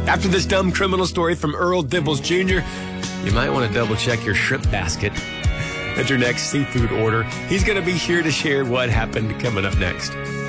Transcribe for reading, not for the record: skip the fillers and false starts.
After this dumb criminal story from Earl Dibbles Jr., you might want to double-check your shrimp basket at your next seafood order. He's going to be here to share what happened coming up next.